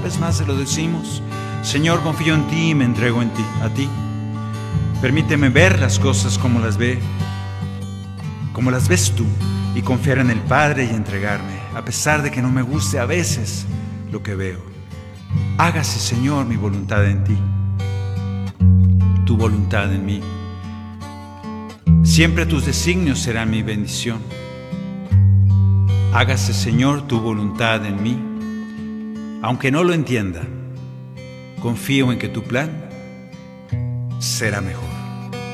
vez más se lo decimos. Señor, confío en ti y me entrego a ti. Permíteme ver las cosas como las ves tú, y confiar en el Padre y entregarme, a pesar de que no me guste a veces lo que veo. Hágase, Señor, mi voluntad en ti, tu voluntad en mí. Siempre tus designios serán mi bendición. Hágase, Señor, tu voluntad en mí. Aunque no lo entienda, confío en que tu plan será mejor.